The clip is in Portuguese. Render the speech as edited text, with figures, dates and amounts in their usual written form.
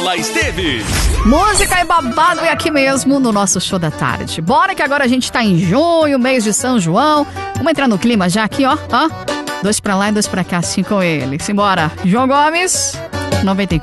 Paula Esteves. Música e babado é aqui mesmo no nosso show da tarde. Bora que agora a gente tá em junho, mês de São João. Vamos entrar no clima já aqui, ó. 2 pra lá e 2 pra cá, assim com ele. Simbora. João Gomes, 94.